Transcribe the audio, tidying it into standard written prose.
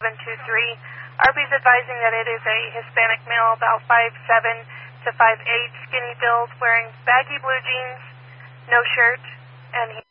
723. RB's advising that it is a Hispanic male, about 5'7" to 5'8", skinny build, wearing baggy blue jeans, no shirt, and he